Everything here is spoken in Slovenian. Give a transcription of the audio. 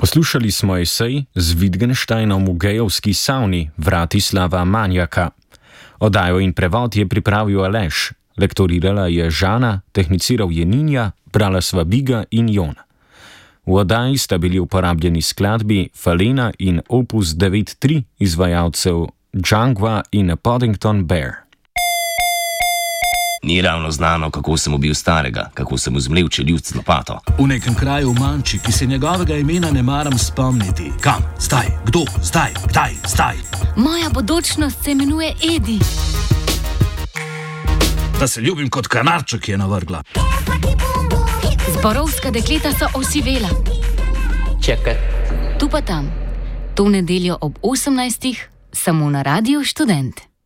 Poslušali smo esej z Wittgensteinom v gejovski savni Vratislava Manjaka. Oddajo in prevod je pripravil Aleš, lektorirala je Žana, tehniciral je Ninja, brala sva Biga in Jon. V oddaji sta bili uporabljeni skladbi Falena in Opus 9.3 izvajalcev Džangva in Poddington Bear. Ni ravno znano, kako sem ubil starega, kako sem mu zmlel čeljust z lopato. V nekem kraju v Manči, ki se njegovega imena ne maram spomniti. Kam? Zdaj? Kdo? Zdaj? Kdaj? Zdaj? Moja bodočnost se imenuje Edi. Da se ljubim kot kanarček, je navrgla. Zborovska dekleta so osivela. Čakaj. Tu pa tam. To nedeljo ob 18. samo na Radiu Študent.